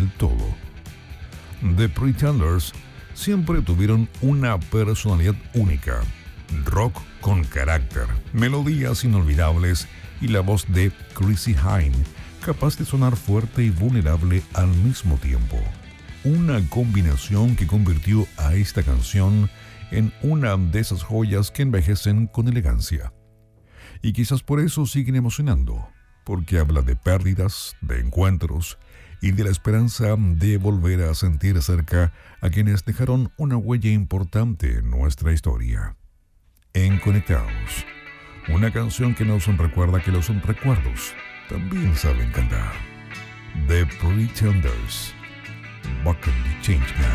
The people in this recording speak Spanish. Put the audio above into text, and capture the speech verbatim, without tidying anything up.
del todo. The Pretenders siempre tuvieron una personalidad única, rock con carácter, melodías inolvidables y la voz de Chrissie Hynde, capaz de sonar fuerte y vulnerable al mismo tiempo. Una combinación que convirtió a esta canción en una de esas joyas que envejecen con elegancia. Y quizás por eso siguen emocionando, porque habla de pérdidas, de encuentros y de la esperanza de volver a sentir cerca a quienes dejaron una huella importante en nuestra historia. En Conectados, una canción que nos recuerda que los recuerdos también saben cantar. The Pretenders. What can be changed now?